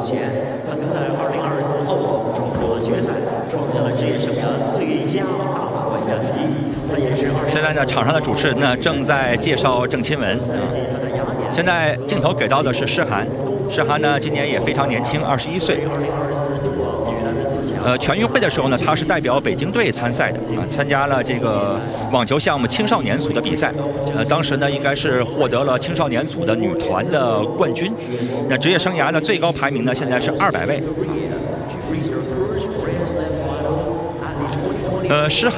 线，他曾在2024欧盟冲出了决赛，创下了职业生涯最佳大满贯战绩。他也是现在呢，场上的主持人呢正在介绍郑钦文。现在镜头给到的是诗涵，诗涵呢今年也非常年轻，21岁。全运会的时候呢，他是代表北京队参赛的参加了这个网球项目青少年组的比赛。当时呢应该是获得了青少年组的女团的冠军。那职业生涯的最高排名呢现在是200位。诗涵。